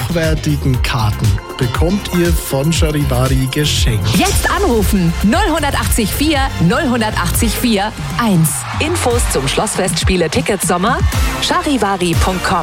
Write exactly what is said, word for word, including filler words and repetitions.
hochwertigen Karten bekommt ihr von Charivari geschenkt. Jetzt anrufen null acht vier null acht vier eins. Infos zum Schlossfestspiele Tickets Sommer charivari punkt com.